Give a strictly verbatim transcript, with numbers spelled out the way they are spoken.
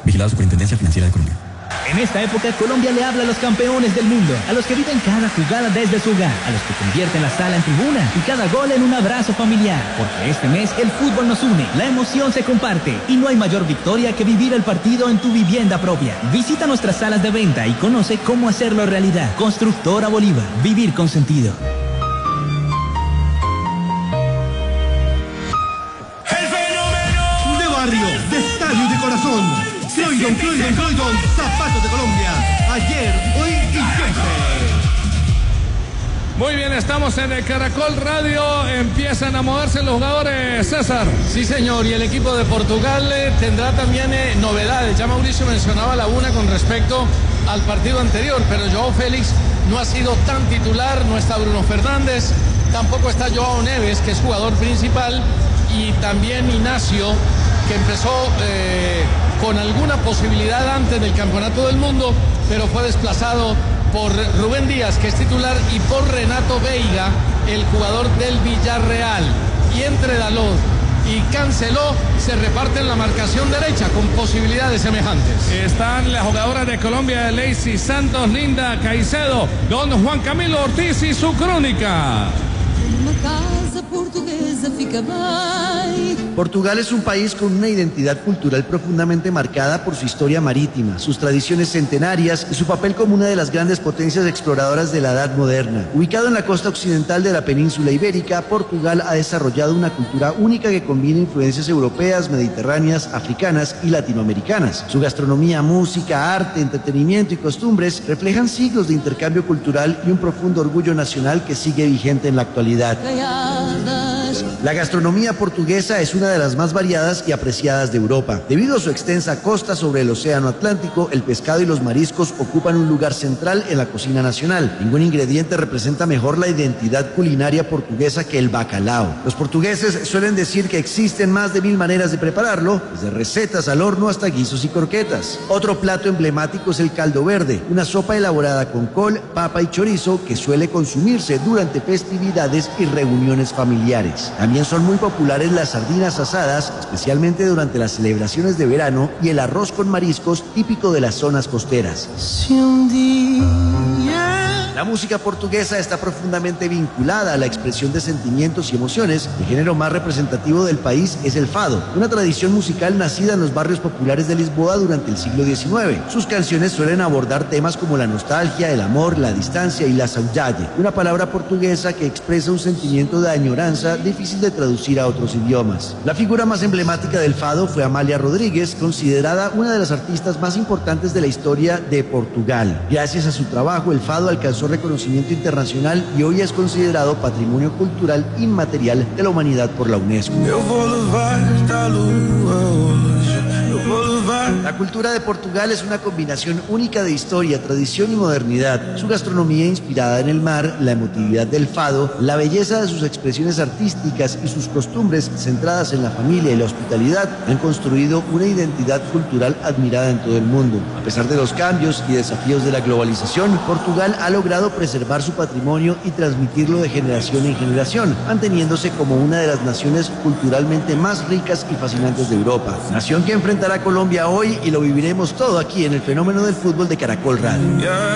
Vigilado Superintendencia Financiera de Colombia. En esta época, Colombia le habla a los campeones del mundo, a los que viven cada jugada desde su hogar, a los que convierten la sala en tribuna y cada gol en un abrazo familiar. Porque este mes el fútbol nos une, la emoción se comparte y no hay mayor victoria que vivir el partido en tu vivienda propia. Visita nuestras salas de venta y conoce cómo hacerlo realidad. Constructora Bolívar, vivir con sentido. El fenómeno de barrio, de estadio y de corazón. Croydon, Croydon, Croydon, zapatos de Colombia. Ayer, hoy y siempre. Muy bien, estamos en el Caracol Radio. Empiezan a moverse los jugadores, César. Sí, señor, y el equipo de Portugal eh, tendrá también eh, novedades. Ya Mauricio mencionaba la una con respecto al partido anterior, pero Joao Félix no ha sido tan titular, no está Bruno Fernández, tampoco está Joao Neves, que es jugador principal, y también Ignacio, que empezó eh, con alguna posibilidad antes del Campeonato del Mundo, pero fue desplazado por Rubén Díaz, que es titular, y por Renato Veiga, el jugador del Villarreal. Y entre Dalot y Canceló se reparten la marcación derecha con posibilidades semejantes. Están las jugadoras de Colombia, Lacey Santos, Linda Caicedo, don Juan Camilo Ortiz y su crónica. Portugal es un país con una identidad cultural profundamente marcada por su historia marítima, sus tradiciones centenarias y su papel como una de las grandes potencias exploradoras de la Edad Moderna. Ubicado en la costa occidental de la península ibérica, Portugal ha desarrollado una cultura única que combina influencias europeas, mediterráneas, africanas y latinoamericanas. Su gastronomía, música, arte, entretenimiento y costumbres reflejan siglos de intercambio cultural y un profundo orgullo nacional que sigue vigente en la actualidad. La gastronomía portuguesa es una de las más variadas y apreciadas de Europa. Debido a su extensa costa sobre el Océano Atlántico, el pescado y los mariscos ocupan un lugar central en la cocina nacional. Ningún ingrediente representa mejor la identidad culinaria portuguesa que el bacalao. Los portugueses suelen decir que existen más de mil maneras de prepararlo, desde recetas al horno hasta guisos y croquetas. Otro plato emblemático es el caldo verde, una sopa elaborada con col, papa y chorizo que suele consumirse durante festividades y reuniones familiares. También son muy populares las sardinas asadas, especialmente durante las celebraciones de verano, y el arroz con mariscos típico de las zonas costeras. Si un día... La música portuguesa está profundamente vinculada a la expresión de sentimientos y emociones. El género más representativo del país es el fado, una tradición musical nacida en los barrios populares de Lisboa durante el siglo diecinueve. Sus canciones suelen abordar temas como la nostalgia, el amor, la distancia y la saudade, una palabra portuguesa que expresa un sentimiento de añoranza difícil de traducir a otros idiomas. La figura más emblemática del fado fue Amália Rodríguez, considerada una de las artistas más importantes de la historia de Portugal. Gracias a su trabajo, el fado alcanzó reconocimiento internacional y hoy es considerado Patrimonio Cultural Inmaterial de la Humanidad por la UNESCO. La cultura de Portugal es una combinación única de historia, tradición y modernidad. Su gastronomía inspirada en el mar, la emotividad del fado, la belleza de sus expresiones artísticas y sus costumbres centradas en la familia y la hospitalidad han construido una identidad cultural admirada en todo el mundo. A pesar de los cambios y desafíos de la globalización, Portugal ha logrado preservar su patrimonio y transmitirlo de generación en generación, manteniéndose como una de las naciones culturalmente más ricas y fascinantes de Europa. Nación que enfrentará a Colombia hoy y lo viviremos todo aquí en el Fenómeno del Fútbol de Caracol Radio.